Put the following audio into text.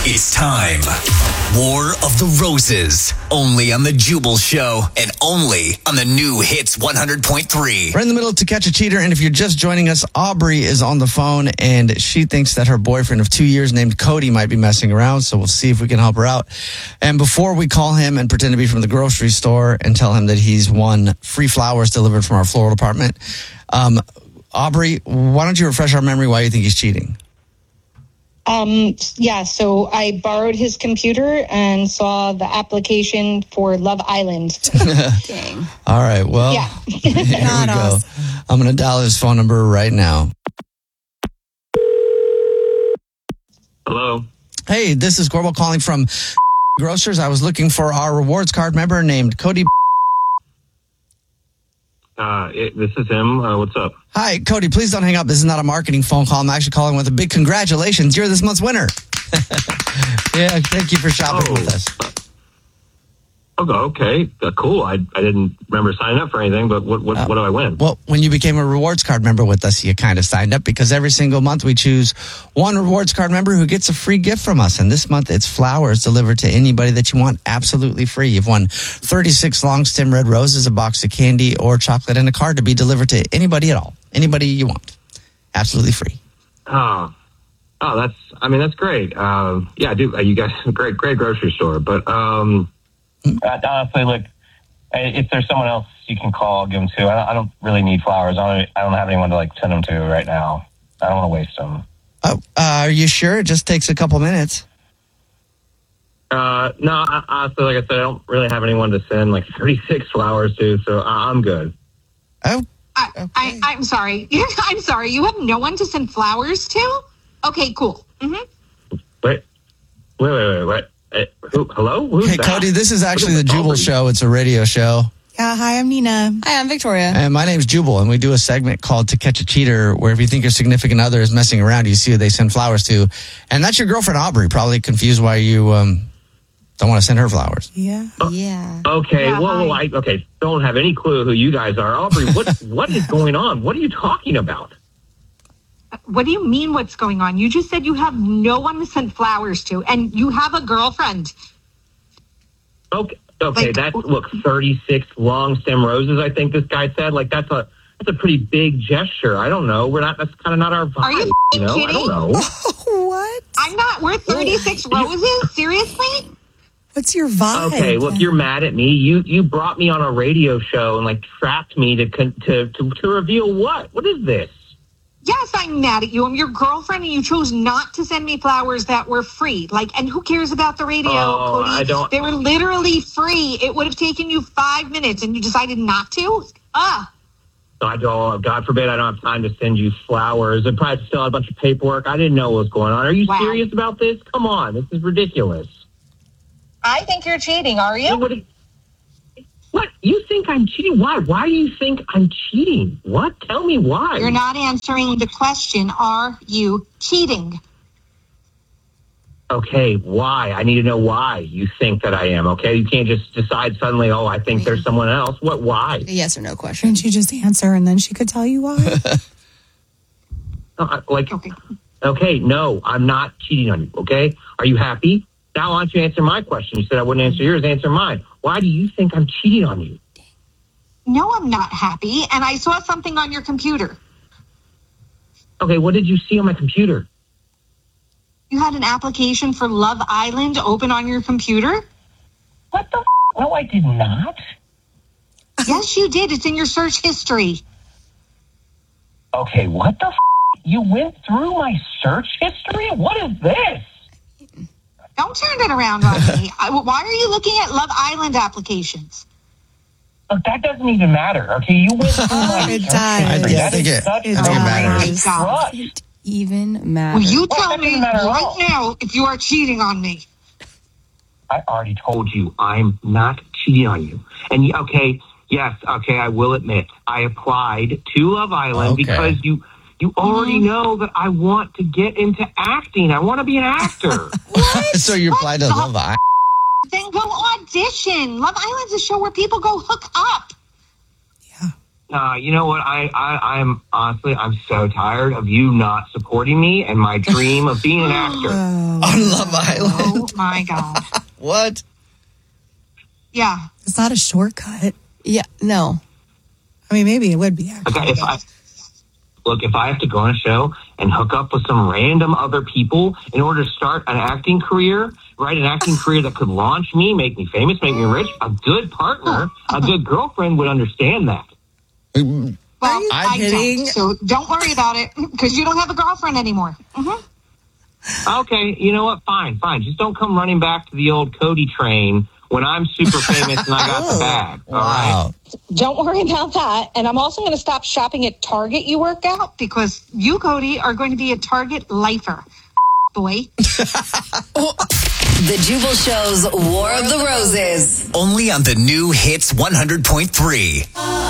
It's time. War of the Roses. Only on the Jubal Show and only on the new Hits 100.3. We're in the middle of To Catch a Cheater, and if you're just joining us, Aubrey is on the phone, and she thinks that her boyfriend of 2 years named Cody might be messing around, so we'll see if we can help her out. And before we call him and pretend to be from the grocery store and tell him that he's won free flowers delivered from our floral department, Aubrey, why don't you refresh our memory why you think he's cheating? So I borrowed his computer and saw the application for Love Island. Dang. All right, well, here we go. I'm going to dial his phone number right now. Hello. Hey, this is Gorbo calling from Grocers. I was looking for our rewards card member named Cody. This is him. What's up? Hi, Cody, please don't hang up. This is not a marketing phone call. I'm actually calling with a big congratulations. You're this month's winner. Yeah, thank you for shopping with us. Okay. Cool. I didn't remember signing up for anything, but what do I win? Well, when you became a rewards card member with us, you kind of signed up because every single month we choose one rewards card member who gets a free gift from us. And this month it's flowers delivered to anybody that you want absolutely free. You've won 36 long stem red roses, a box of candy or chocolate, and a card to be delivered to anybody at all. Anybody you want. Absolutely free. Oh, that's great. Yeah, dude, you guys, great grocery store. But, honestly, look, if there's someone else you can call, give them to. I don't really need flowers. I don't have anyone to send them to right now. I don't want to waste them. Oh, are you sure? It just takes a couple minutes. No, honestly, like I said, I don't really have anyone to send 36 flowers to, so I'm good. Oh, okay. I'm sorry. I'm sorry. You have no one to send flowers to? Okay, cool. Mm-hmm. Wait. Hello? Who's hey, that? Cody, this is actually the Jubal Show. It's a radio show. Yeah, hi, I'm Nina. Hi, I'm Victoria. And my name's Jubal, and we do a segment called To Catch a Cheater, where if you think your significant other is messing around, you see who they send flowers to. And that's your girlfriend, Aubrey, probably confused why you don't want to send her flowers. Yeah. Yeah. Okay, Yeah, okay, don't have any clue who you guys are. Aubrey, what is going on? What are you talking about? What do you mean what's going on? You just said you have no one to send flowers to, and you have a girlfriend. Okay, that's 36 long stem roses. I think this guy said that's a pretty big gesture. I don't know. That's kind of not our vibe. Are you kidding? I don't know. What? I'm not worth 36 roses? Seriously? What's your vibe? Okay, look, you're mad at me. You brought me on a radio show and trapped me to reveal what? What is this? Yes, I'm mad at you. I'm your girlfriend, and you chose not to send me flowers that were free. And who cares about the radio, Cody? I don't. They were literally free. It would have taken you 5 minutes, and you decided not to? I don't. God forbid I don't have time to send you flowers. I probably have to fill out a bunch of paperwork. I didn't know what was going on. Are you serious about this? Come on, this is ridiculous. I think you're cheating, are you? What? You think I'm cheating? Why? Why do you think I'm cheating? What? Tell me why. You're not answering the question. Are you cheating? Okay, why? I need to know why you think that I am, okay? You can't just decide suddenly, I think there's someone else. What? Why? A yes or no question. Can't you just answer and then she could tell you why? Okay, no, I'm not cheating on you, okay? Are you happy? Now, why don't you answer my question? You said I wouldn't answer yours. Answer mine. Why do you think I'm cheating on you? No, I'm not happy, and I saw something on your computer. Okay, what did you see on my computer? You had an application for Love Island open on your computer? What the No, I did not. Yes, you did. It's in your search history. Okay, what the You went through my search history? What is this? Don't turn it around on me. Why are you looking at Love Island applications? Look, that doesn't even matter. Okay, you went through my It search does. history. I think it matters. It even matters. Will you tell me right now if you are cheating on me? I already told you I'm not cheating on you. And I will admit I applied to Love Island because you already know that I want to get into acting. I want to be an actor. So you applied to Love Island? Then go audition. Love Island's a show where people go hook up. Yeah. You know what? I'm honestly, I'm so tired of you not supporting me and my dream of being an actor. On Love Island. Oh my God. What? Yeah. It's not a shortcut. Yeah, no. I mean, maybe it would be. Actually. Okay, if I have to go on a show and hook up with some random other people in order to start an acting career, right? An acting career that could launch me, make me famous, make me rich, a good partner, a good girlfriend would understand that. Well, I kidding? don't. So don't worry about it because you don't have a girlfriend anymore. Okay, you know what? Fine. Just don't come running back to the old Cody train when I'm super famous and I got the bag. All right. Don't worry about that. And I'm also going to stop shopping at Target, you work out. Because you, Cody, are going to be a Target lifer, boy. The Jubal Show's War of the Roses. Only on the new Hits 100.3.